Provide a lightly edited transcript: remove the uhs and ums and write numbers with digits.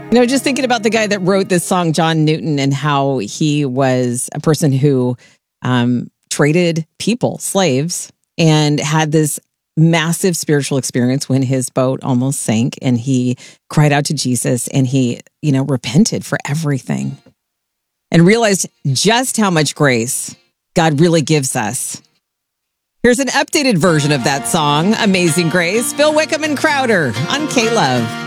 Just thinking about the guy that wrote this song, John Newton, and how he was a person who traded people, slaves, and had this massive spiritual experience when his boat almost sank, and he cried out to Jesus, and he, repented for everything and realized just how much grace God really gives us. Here's an updated version of that song, Amazing Grace, Phil Wickham and Crowder on K-Love.